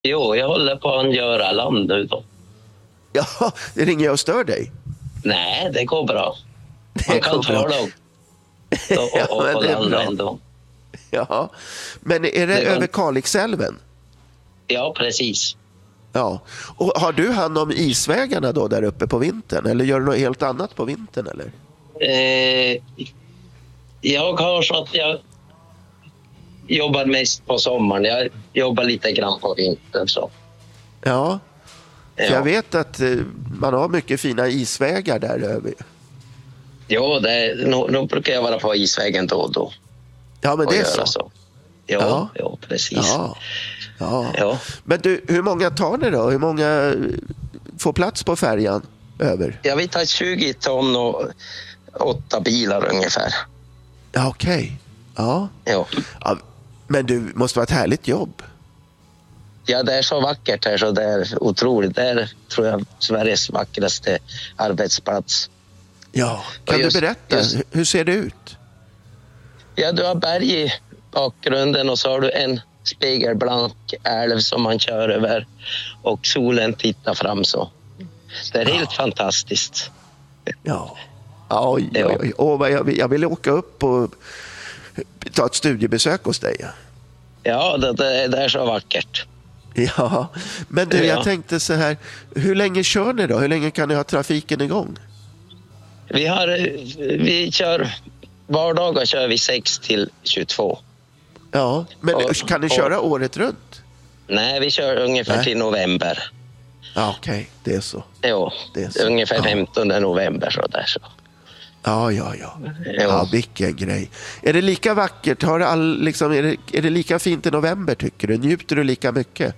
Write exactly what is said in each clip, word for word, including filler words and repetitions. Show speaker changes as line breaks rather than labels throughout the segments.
Jo, jag håller på att göra land nu då.
Ja, det ringer jag och stör dig.
Nej, det går bra. Man
Det
kan
går bra.
tala och, och, och,
Ja, men
och
det är
landa
bra.
ändå.
Ja, men är det,
Det kan-
över Kalixälven?
Ja, precis.
Ja. Och har du hand om isvägarna då där uppe på vintern? Eller gör du något helt annat på vintern, eller?
Eh, jag har så att jag jobbar mest på sommaren. Jag jobbar lite grann på vintern. Så.
Ja, för
Ja.
jag vet att eh, man har mycket fina isvägar där över.
Jo, det, nu, nu brukar jag vara på isvägen då och då.
Ja, men
Och
det är
göra
så.
så. Ja,
Ja.
ja. precis.
Ja. Ja.
Ja.
Men du, hur många tar ni då? Hur många eh, får plats på färjan över?
Ja, vi tar tjugo ton och åtta bilar ungefär.
Ja, okej. Ja.
Ja.
Ja. Men du, måste vara ett härligt jobb.
Ja, det är så vackert här så det är otroligt. Det är, tror jag, Sveriges vackraste arbetsplats.
Ja. Kan
Och just-
du berätta?
just-
Hur ser det ut?
Ja, du har berg i bakgrunden och så har du en spegelblank älv som man kör över och solen tittar fram så. Det är helt fantastiskt.
Ja. Oj, oj, oj. Åh, vad jag, vill, jag vill åka upp och ta ett studiebesök hos dig.
Ja, det, det, det är så vackert.
Ja, men du,
Ja.
jag tänkte så här. Hur länge kör ni då? Hur länge kan ni ha trafiken igång?
Vi, har, vi kör, vardagar kör vi sex till tjugotvå.
Ja, men
Och-
kan ni
och-
köra året runt?
Nej, vi kör ungefär
Nej.
till november.
Ja, okej, det är så.
Jo,
Det är så.
ungefär
Ja.
femtonde november så där så.
Ja, ja, ja.
Ja.
Ja, vilken grej. Är det lika vackert? Har det all, liksom, är, det, är det lika fint i november, tycker du? Njuter du lika mycket?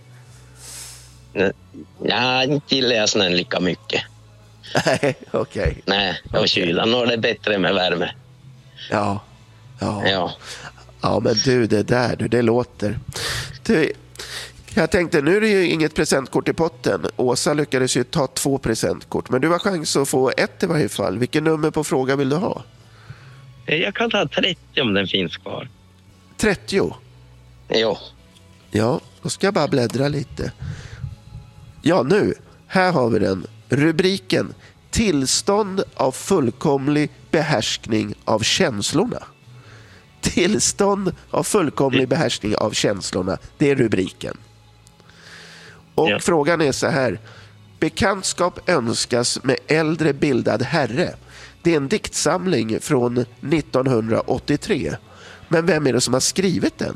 Ja, inte gillar jag snön lika mycket.
Nej, okej.
Nej, och
Okej.
kylan, nu är det bättre med värme.
Ja. Ja.
Ja.
Ja, men du, det där, du, det låter. Du, jag tänkte, nu är det ju inget presentkort i potten. Åsa lyckades ju ta två presentkort, men du har chans att få ett i varje fall. Vilken nummer på fråga vill du ha?
Jag kan ta trettio om den finns kvar.
trettio?
Jo.
Ja, då ska jag bara bläddra lite. Ja, nu. Här har vi den. Rubriken: Tillstånd av fullkomlig behärskning av känslorna. Tillstånd av fullkomlig behärskning av känslorna. Det är rubriken. Och
Ja.
frågan är så här. Bekantskap önskas med äldre bildad herre. Det är en diktsamling från nittonhundraåttiotre. Men vem är det som har skrivit den?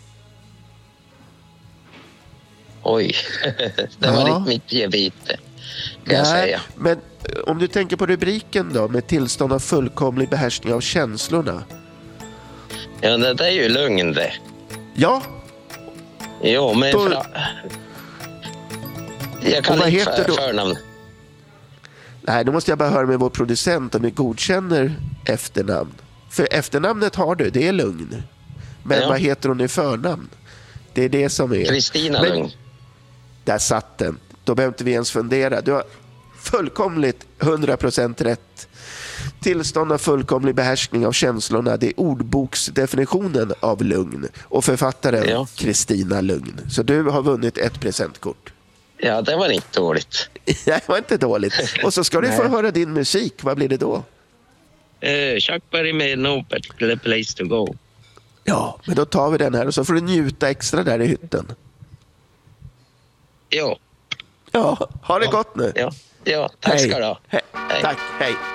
Oj, det var
Ja.
lite mitt gebite, kan jag säga.
Men om du tänker på rubriken då, med tillstånd av fullkomlig behärskning av känslorna.
Ja, det, det är ju lugn det.
Ja,
Jo, men...
Då-
Fra... Jag kan
Och vad
inte
heter
för,
du?
förnamn.
nej, då måste jag bara höra med vår producent om ni godkänner efternamn. För efternamnet har du, det är Lugn. Men
Ja.
vad heter hon i förnamn? Det är det som är.
Kristina
Men-
Lugn.
Där satt den. Då behöver inte vi ens fundera. Du har fullkomligt hundra procent rätt. Tillstånd av fullkomlig behärskning av känslorna, det är ordboksdefinitionen av lugn. Och författaren
Ja.
Kristina Lugn. Så du har vunnit ett presentkort.
Ja, det var inte dåligt.
Det var inte dåligt. Och så ska du få
Nej.
höra din musik. Vad blir det då?
Uh, Chuck Berry med No Particular Place to Go.
Ja, men då tar vi den här och så får du njuta extra där i hytten.
Jo,
Ja, ha det gott nu.
ja, ja tack ska du ha.
He-
Hej.
Tack, hej.